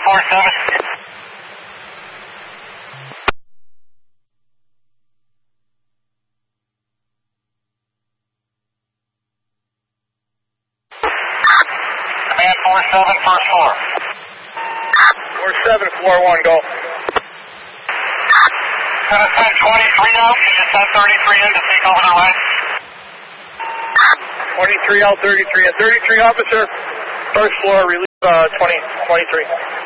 47. Command 47, first floor. 47, floor 1, go. Gonna send 23 out, can you send 33 in to take over the line? 23 out, 33 in. 33 officer, first floor, release 23.